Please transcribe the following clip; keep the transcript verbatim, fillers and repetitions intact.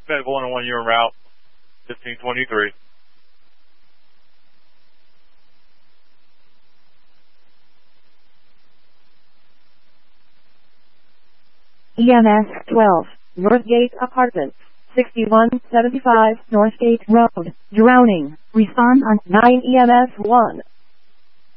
Med one oh one, you're en route. fifteen twenty-three. E M S twelve, Northgate Apartments, sixty-one seventy-five Northgate Road, drowning. Respond on nine E M S one.